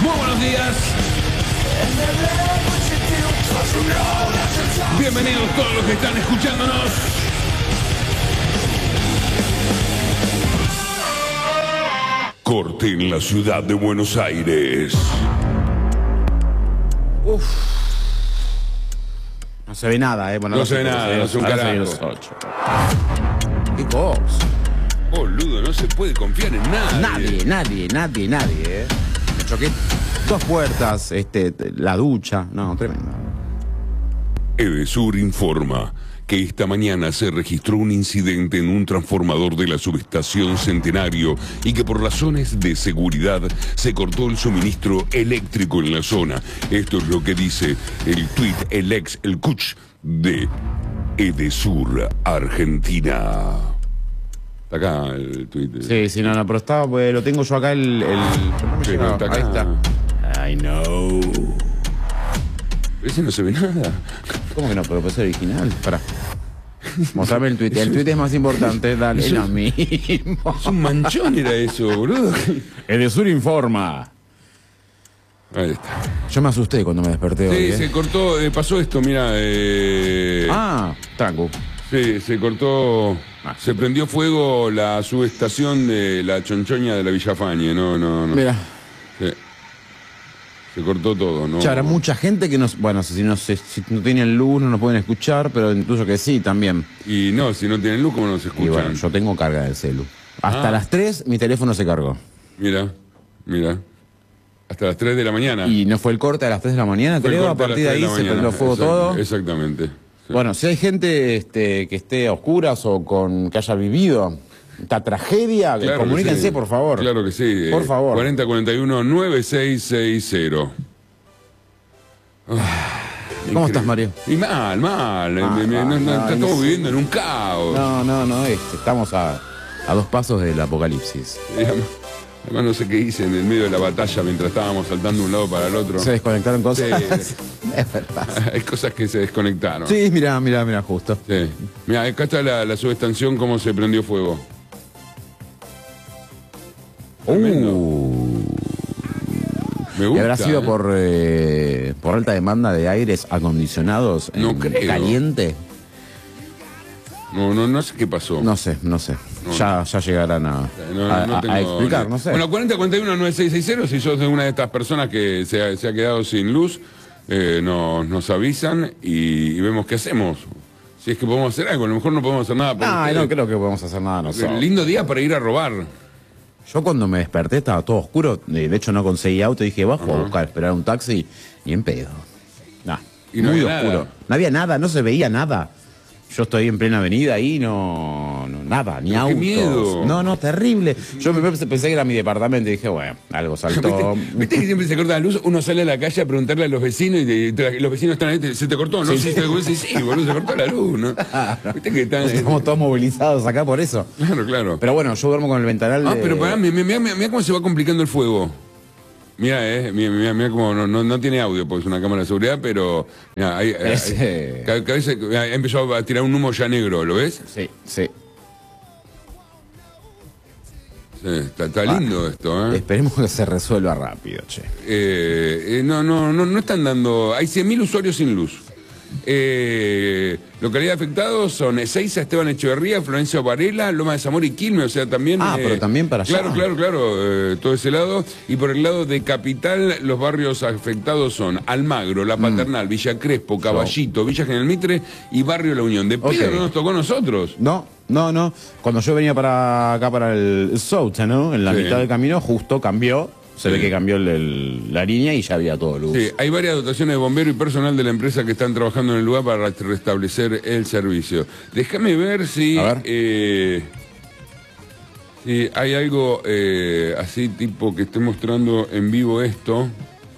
Muy buenos días. Bienvenidos todos los que están escuchándonos. Corte en la ciudad de Buenos Aires. Uf. No se ve nada, Bueno, no se ve nada, no se ve un carajo. ¿Qué cosa? Boludo, no se puede confiar en nadie. Nadie, Me choqué 2 puertas, la ducha. No, tremendo. Edesur informa que esta mañana se registró un incidente en un transformador de la subestación Centenario y que por razones de seguridad se cortó el suministro eléctrico en la zona. Esto es lo que dice el tuit, el Cuch de Edesur Argentina. Está acá el tuit. Sí, no, pero estaba, pues, lo tengo yo acá el... Sí, no, está acá. Ahí está. I know. Ese no se ve nada. ¿Cómo que no? Pero puede ser original. Pará. Mostrame el tuit. El tuit es más importante. Dale lo mismo. Es un manchón era eso, boludo. Edesur informa. Ahí está. Yo me asusté cuando me desperté hoy. Sí, se cortó, pasó esto, mira. Tranco. Sí, se cortó. Se prendió fuego la subestación de la Chonchoña de la Villafañe. No. Mira. Sí. Se cortó todo, ¿no? Ya, habrá mucha gente que nos... Bueno, si no tienen luz no nos pueden escuchar, pero incluso que sí, también. Y no, si no tienen luz, ¿cómo nos escuchan? Y bueno, yo tengo carga del celu. Hasta las 3 mi teléfono se cargó. Mira. Hasta las 3 de la mañana. Y no fue el corte a las 3 de la mañana, creo. A partir de ahí se prendió fuego todo. Exactamente. Sí. Bueno, si hay gente que esté a oscuras o que haya vivido esta tragedia, claro, comuníquense, sí. por favor. Claro que sí. Por favor. 4041-9660. ¿Cómo estás, Mario? Y mal. Estamos viviendo en un caos. No. Estamos a 2 pasos del apocalipsis. Además no sé qué hice en el medio de la batalla mientras estábamos saltando de un lado para el otro. ¿Se desconectaron cosas? Sí. Es verdad. Hay cosas que se desconectaron. Sí, mira, justo. Sí. Mira, acá está la subestación, cómo se prendió fuego. Me gusta. ¿Y habrá sido por alta demanda de aires acondicionados no creo. Caliente? No sé qué pasó. No sé. Ya llegarán a explicar, no sé. Bueno, 4041-9660, si sos de una de estas personas que se ha quedado sin luz, nos avisan y vemos qué hacemos. Si es que podemos hacer algo, a lo mejor no podemos hacer nada. No creo que podamos hacer nada nosotros. Lindo día para ir a robar. Yo cuando me desperté estaba todo oscuro, de hecho no conseguí auto, dije bajo a buscar, esperar un taxi, y en pedo. Y no muy había oscuro. Nada. No había nada, no se veía nada. Yo estoy en plena avenida ahí, nada, ni autos. ¡Qué miedo! No, terrible. Yo pensé que era mi departamento y dije, bueno, algo saltó. ¿Viste que siempre se corta la luz? Uno sale a la calle a preguntarle a los vecinos y los vecinos están ahí, ¿se te cortó? No, sí, boludo, se cortó la luz, ¿no? ¿Viste que estamos todos movilizados acá por eso. Claro. Pero bueno, yo duermo con el ventanal pero pará, mira cómo se va complicando el fuego. Mira cómo no tiene audio, porque es una cámara de seguridad, pero mirá, cada vez ha empezado a tirar un humo ya negro, ¿lo ves? Sí. Está lindo esto, ¿eh? Esperemos que se resuelva rápido, che. No están dando... Hay 100.000 usuarios sin luz. Localidades afectados son Ezeiza, Esteban Echeverría, Florencio Varela, Loma de Zamora y Quilmes, o sea, también... pero también para allá. Claro, todo ese lado. Y por el lado de Capital, los barrios afectados son Almagro, La Paternal, Villa Crespo, Caballito, Villa General Mitre y Barrio La Unión. De Pedro no nos tocó a nosotros. No. Cuando yo venía acá para el South, ¿no? En la mitad del camino, justo cambió. Se ve que cambió la línea y ya había todo luz. Sí, hay varias dotaciones de bomberos y personal de la empresa que están trabajando en el lugar para restablecer el servicio. Déjame ver si... si hay algo así tipo que esté mostrando en vivo esto.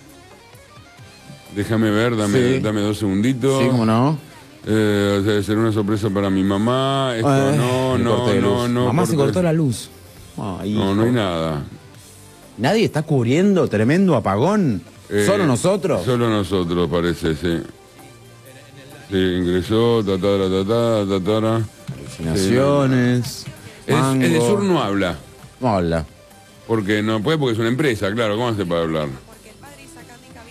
Déjame ver, dame 2 segunditos. Sí, cómo no. Debe ser una sorpresa para mi mamá. Esto no. Mamá se cortó la luz. No hay nada. ¿Nadie está cubriendo tremendo apagón? ¿Solo nosotros? Solo nosotros, parece, sí. Sí, ingresó, tatara. Alucinaciones. Edesur no habla. No habla. Porque no puede, porque es una empresa, claro. ¿Cómo hace para hablar?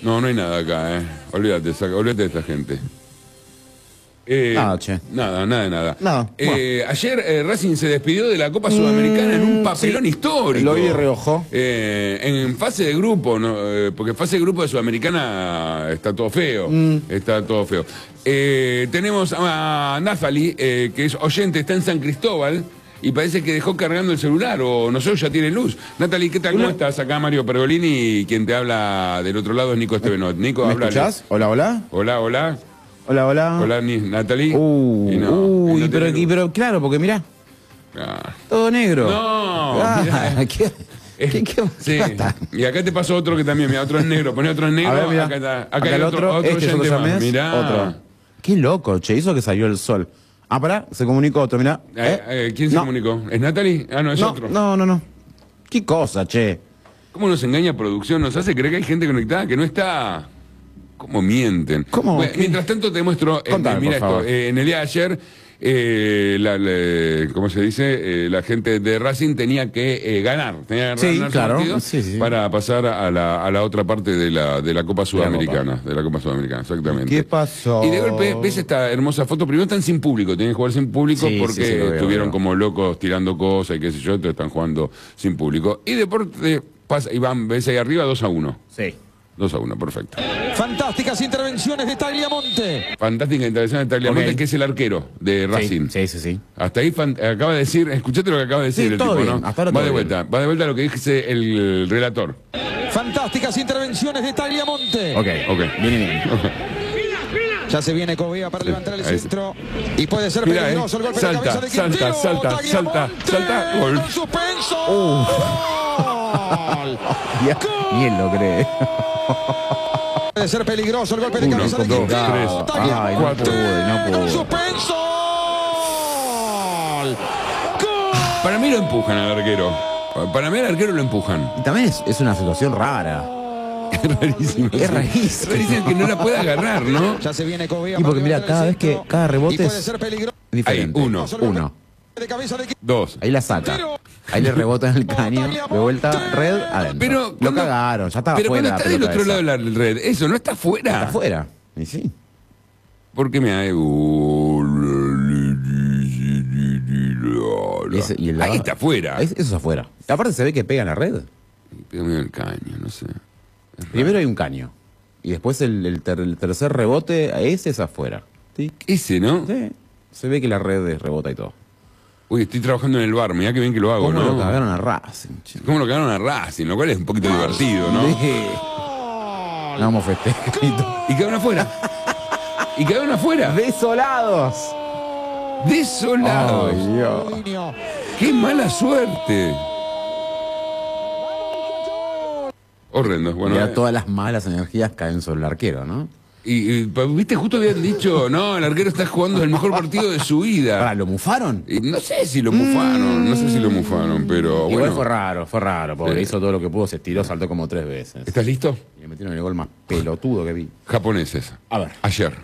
No, no hay nada acá, olvídate de esta gente. Nada, che. Nada. Nada. Ayer Racing se despidió de la Copa Sudamericana en un papelón histórico. Lo vi de reojo. En fase de grupo, ¿no? Porque fase de grupo de Sudamericana está todo feo. Está todo feo. Tenemos a Nathalie, que es oyente, está en San Cristóbal. Y parece que dejó cargando el celular, o no sé, ya tiene luz. Nathalie, ¿qué tal? ¿Cómo estás? Acá Mario Pergolini, y quien te habla del otro lado es Nico Estebenot. Nico, ¿Me háblale. escuchás? Hola. Hola. Hola, Nathalie. Pero claro, porque mirá, todo negro. No. ¿Qué pasa? Y acá te pasó otro que también, mira, otro es negro. Poné otro es negro. A ver, mirá. Acá Acá hay el otro, este oyente más. Mirá. otro. Qué loco, che, hizo que salió el sol. Ah, pará, se comunicó otro, mirá. ¿Quién se comunicó? ¿Es Nathalie? Ah, no, es otro. No. Qué cosa, che. ¿Cómo nos engaña producción? Nos hace creer que hay gente conectada que no está... ¿Cómo mienten? ¿Cómo? Bueno, mientras tanto te muestro, Contame, mira por esto, favor. en el día de ayer, ¿cómo se dice? La gente de Racing tenía que ganar Sí, su claro. partido Sí. para pasar a la otra parte de la Copa Sudamericana. De la Copa Sudamericana, exactamente. ¿Qué pasó? Y de golpe ves esta hermosa foto. Primero están sin público, tienen que jugar sin público Sí, porque sí, lo veo, estuvieron lo veo. como locos tirando cosas y qué sé yo, entonces están jugando sin público. Y Deporte pasa, y van, ves ahí arriba 2-1. Sí. 2-1, perfecto. Fantásticas intervenciones de Tagliamonte. Fantástica intervención de Tagliamonte, que es el arquero de Racing. Sí. Hasta ahí acaba de decir, escuchate lo que acaba de decir el todo tipo, bien, ¿no? hasta ahora Va todo de vuelta lo que dice el relator. Fantásticas intervenciones de Tagliamonte. Ok. Viene bien. Ya se viene Covea para levantar el Ahí centro. Y puede ser Mirá, peligroso el golpe de cabeza de Quintero. salta, gol. Suspenso. Gol. Ni él lo cree. Puede ser peligroso el golpe de cabeza de 1, 2, Quintero. 3, Ay, no 4. pude. Suspenso. Gol. Para mí lo empujan al arquero. Para mí al arquero lo empujan. Y también es una situación rara. Es rarísimo. Es rarísimo. Es rarísimo que no la pueda agarrar, ¿no? Ya se viene Covea. Y porque para mira, levantar cada el vez que centro. cada rebote Y puede es ser peligroso. diferente. Ahí, uno. De cabeza de 2. Ahí la saca. Ahí le rebota en el caño. De vuelta, red, adentro. Pero lo cagaron, ya estaba pero fuera. cuando está del otro lado de la red, eso no está fuera. Está fuera. Y sí. Porque me hay... Ahí está afuera. Eso es afuera. Aparte se ve que pega en la red. Pégame el caño, no sé. Primero hay un caño. Y después el tercer rebote, ese es afuera. Tic. Ese, ¿no? Sí. Se ve que la red rebota y todo. Uy, estoy trabajando en el bar, mirá que bien que lo hago, ¿Cómo ¿no? lo cagaron a Racing? Che? ¿Cómo lo cagaron a Racing? Lo cual es un poquito divertido, ¿no? Sí. No vamos a festejar. Y quedaron afuera. Y quedaron afuera. Desolados. Desolados. Ay, Dios. Mourinho. ¡Qué mala suerte! Horrendo. Bueno, Mira, todas las malas energías caen sobre el arquero, ¿no? viste, justo habían dicho, no, el arquero está jugando el mejor partido de su vida. Ahora, ¿lo mufaron? Y no sé si lo mufaron, pero Igual bueno. fue raro, porque hizo todo lo que pudo, se estiró, saltó como 3 veces. ¿Estás listo? Y le metieron el gol más pelotudo que vi. Japoneses. A ver. Ayer.